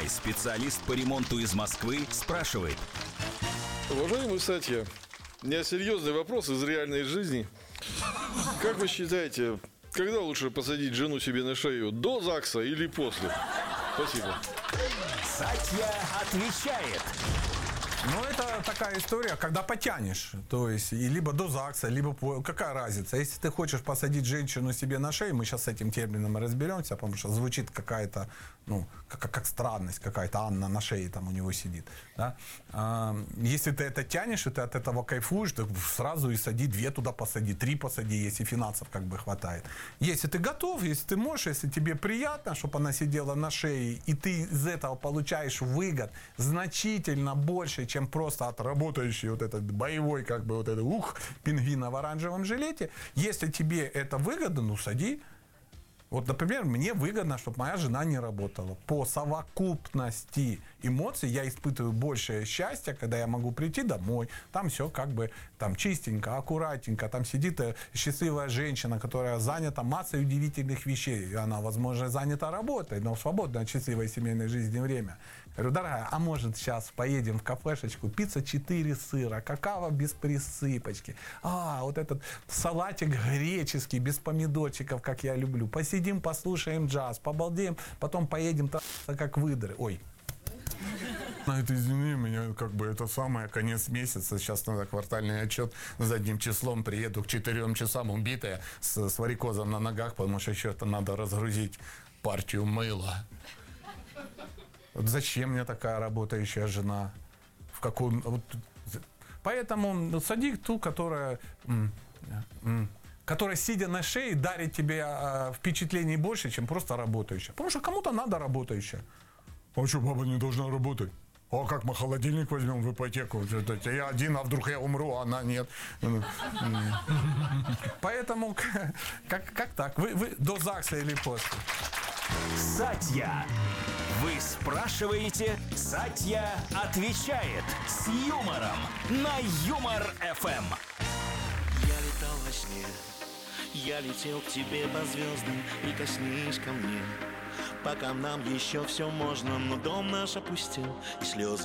Николай, специалист по ремонту из Москвы, спрашивает. Уважаемый Сатья, у меня серьезный вопрос из реальной жизни. Как вы считаете, когда лучше посадить жену себе на шею, до ЗАГСа или после? Спасибо. Сатья отвечает. Ну, это такая история, когда потянешь. То есть, и либо до ЗАГСа, либо... Какая разница? Если ты хочешь посадить женщину себе на шею, мы сейчас с этим термином разберемся, потому что звучит какая-то, ну, как странность какая-то. Анна на шее там у него сидит. Да? Если ты это тянешь, и ты от этого кайфуешь, то сразу и сади, 2 туда посади, 3 посади, если финансов как бы хватает. Если ты готов, если ты можешь, если тебе приятно, чтобы она сидела на шее, и ты из этого получаешь выгод значительно больше, чем просто отработающий вот этот боевой, как бы вот этот пингвина в оранжевом жилете. Если тебе это выгодно, ну сади. Вот, например, мне выгодно, чтобы моя жена не работала. По совокупности эмоций я испытываю большее счастье, когда я могу прийти домой, там все как бы там чистенько, аккуратненько, там сидит счастливая женщина, которая занята массой удивительных вещей. Она, возможно, занята работой, но в свободное от счастливой семейной жизни время. Я говорю, дорогая, а может сейчас поедем в кафешечку, пицца 4 сыра, какао без присыпочки, вот этот салатик греческий, без помидорчиков, как я люблю, посидим, послушаем джаз, побалдеем, потом поедем как выдры. Ой. Это, извини меня, как бы это самое, конец месяца, сейчас надо квартальный отчет задним числом, приеду к 4 часам убитая, с варикозом на ногах, потому что еще это надо разгрузить партию мыла. Вот зачем мне такая работающая жена? В каком... Поэтому сади ту, которая сидя на шее, дарит тебе впечатлений больше, чем просто работающая. Потому что кому-то надо работающая. А что, баба не должна работать? А как мы холодильник возьмем в ипотеку? Я один, а вдруг я умру, а она нет. Поэтому, как так? Вы до ЗАГСа или после? Сатья. Вы спрашиваете, Сатья отвечает с юмором на Юмор-ФМ. Я летал во сне, я летел к тебе по звездам, прикоснись ко мне. Пока нам еще все можно, но дом наш опустел, и слезы